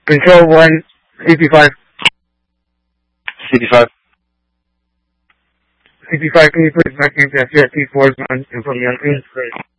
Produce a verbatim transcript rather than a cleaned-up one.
Control one, C P five. C P five. C P five, can you please back into F J T four on information?